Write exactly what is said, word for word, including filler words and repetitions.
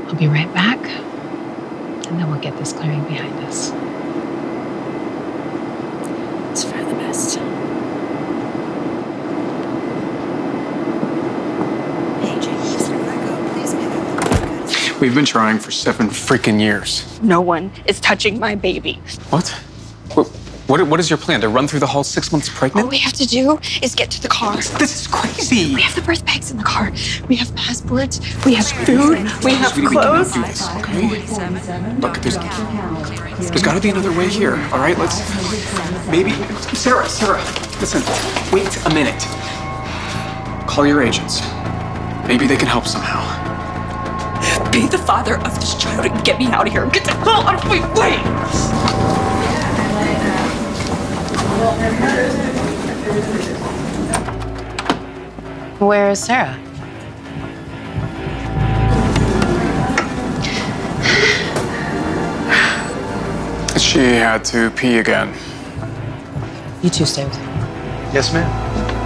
I'll be right back, and then we'll get this clearing behind us. It's for the best. Hey, James, Rebecca, please make it. We've been trying for seven freaking years. No one is touching my baby. What? What, what, what is your plan? To run through the hall six months pregnant? All we have to do is get to the car. This is crazy. We have the birth bags in the car. We have passports. We have food. We have Sweetie, clothes. we cannot do this, okay? Look, there's, there's got to be another way here, all right? Let's, maybe, Sarah, Sarah, listen, wait a minute. Call your agents. Maybe they can help somehow. Be the father of this child and get me out of here. Get the hell out of my way! Where is Sarah? She had to pee again. You two stay with her. Yes, ma'am.